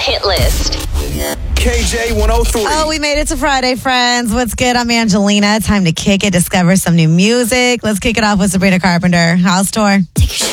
hit list. KJ 103. Oh, we made it to Friday, friends. What's good? I'm Angelina. Time to kick it, discover some new music. Let's kick it off with Sabrina Carpenter. House Tour. Take a